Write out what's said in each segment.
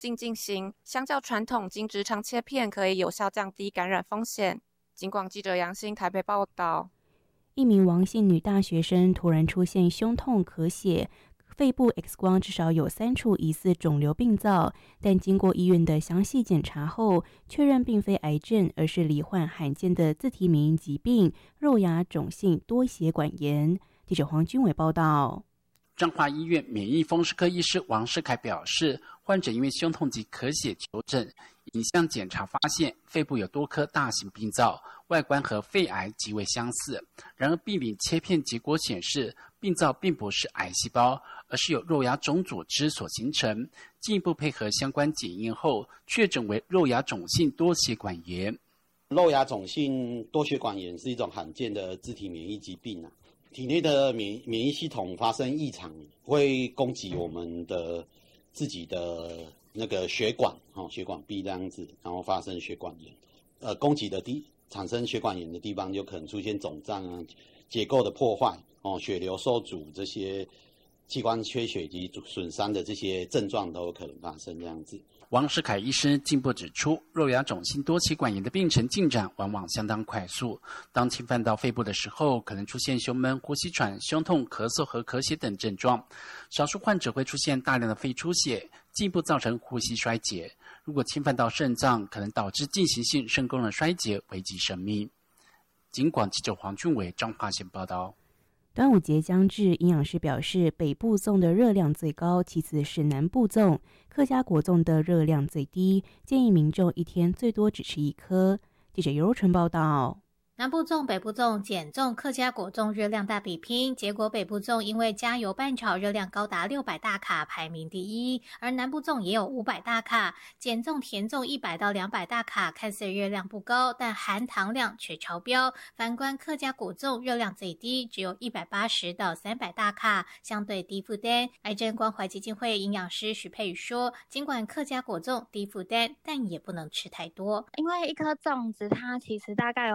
进行，相较传统精直肠切片，可以有效降低感染风险。警广记者杨欣台北报道。 一名王姓女大学生突然出现胸痛、咳血，肺部 X 光至少有3处疑似肿瘤病灶，但经过医院的详细检查后，确认并非癌症，而是罹患罕见的自体免疫疾病——肉芽肿性多血管炎。记者黄君伟报道。 彰化医院免疫风湿科医师王世凯表示，患者因为胸痛及咳血求诊，影像检查发现肺部有多颗大型病灶，外观和肺癌极为相似。然而病理切片结果显示，病灶并不是癌细胞，而是由肉芽肿组织所形成。进一步配合相关检验后，确诊为肉芽肿性多血管炎。 肉芽肿性多血管炎是一种罕见的自体免疫疾病啊。体内的免疫系统发生异常，会攻击我们的自己的那个血管，血管壁这样子，然后发生血管炎。攻击的产生血管炎的地方，就可能出现肿胀啊、结构的破坏、血流受阻这些器官缺血及损伤的这些症状都有可能发生这样子。 王世凯医师进一步指出，肉芽肿性多血管炎的病程进展往往相当快速，当侵犯到肺部的时候，可能出现胸闷、呼吸喘、胸痛、咳嗽和咳血等症状。少数患者会出现大量的肺出血，进一步造成呼吸衰竭。如果侵犯到肾脏，可能导致进行性肾功能衰竭，危及生命。警广记者黄俊伟彰化县报道。 端午节将至，营养师表示，北部粽的热量最高，其次是南部粽，客家果粽的热量最低，建议民众一天最多只吃1颗。记者尤若纯报道。 南部粽、北部粽、碱粽、客家果粽热量大比拼，结果北部粽因为加油拌炒热量高达600大卡，排名第一，而南部粽也有500大卡，碱粽、甜粽100到200大卡，看似热量不高，但含糖量却超标。反观客家果粽热量最低，只有180到300大卡，相对低负担。癌症关怀基金会营养师许佩宇说，尽管客家果粽低负担，但也不能吃太多， 因为一颗粽子它其实大概有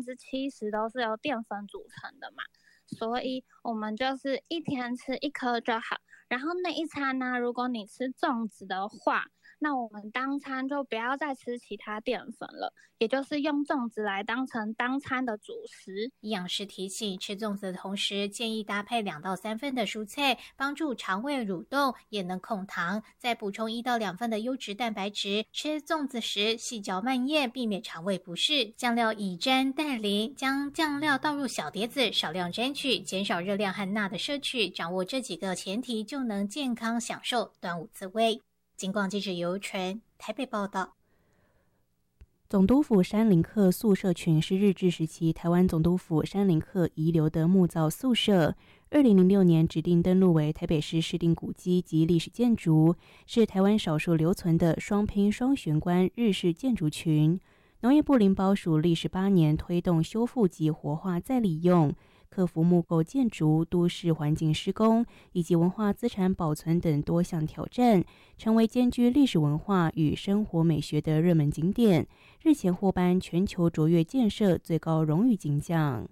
70%都是由淀粉组成的嘛，所以我们就是一天吃1颗就好。然后那一餐呢，如果你吃粽子的话，那我们当餐就不要再吃其他淀粉了，也就是用粽子来当成当餐的主食。 营养师提醒，吃粽子的同时，建议搭配2到3份的蔬菜，帮助肠胃蠕动，也能控糖。再补充1到2份的优质蛋白质。吃粽子时细嚼慢咽，避免肠胃不适。酱料以沾代淋，将酱料倒入小碟子，少量沾取，减少热量和钠的摄取。掌握这几个前提，就能健康享受端午滋味。警广记者尤纯台北报道。 总督府山林客宿舍群是日治时期台湾总督府山林客遗留的木造宿舍，2006年指定登录为台北市市定古迹及历史建筑，是台湾少数留存的双拼双玄关日式建筑群。农业部林保署历时8年推动修复及活化再利用，克服木构建筑、都市环境施工以及文化资产保存等多项挑战，成为兼具历史文化与生活美学的热门景点。日前获颁全球卓越建设最高荣誉金奖。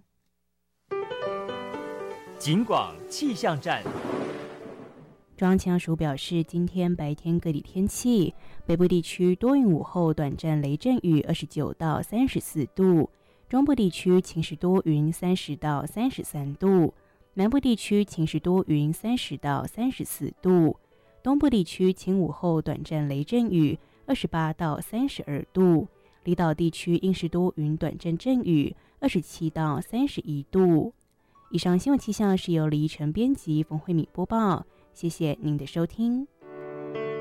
警广气象站。 中央气象署表示，今天白天各地天气，北部地区多云，午后短暂雷阵雨，29到34度。中部地区晴时多云，30到33度；南部地区晴时多云，30到34度；东部地区晴午后短暂雷阵雨，28到32度；离岛地区阴时多云短暂阵雨，27到31度。以上新闻气象是由李依晨编辑，冯慧敏播报。谢谢您的收听。